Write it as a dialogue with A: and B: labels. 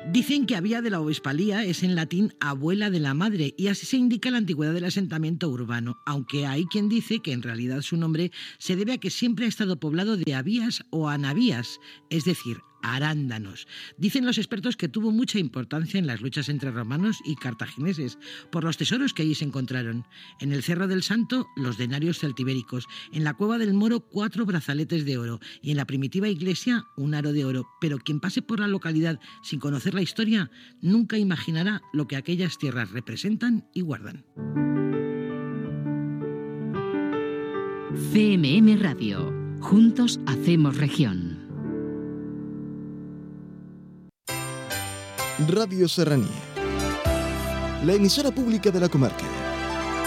A: Dicen que Avia de la Obispalía es en latín abuela de la madre, y así se indica la antigüedad del asentamiento urbano, aunque hay quien dice que en realidad su nombre se debe a que siempre ha estado poblado de avías o anavías, es decir, arándanos. Dicen los expertos que tuvo mucha importancia en las luchas entre romanos y cartagineses por los tesoros que allí se encontraron. En el Cerro del Santo, los denarios celtibéricos, en la Cueva del Moro, 4 brazaletes de oro, y en la primitiva iglesia, un aro de oro. Pero quien pase por la localidad sin conocer la historia nunca imaginará lo que aquellas tierras representan y guardan.
B: CMM Radio. Juntos hacemos región.
C: Radio Serranía, la emisora pública de la comarca.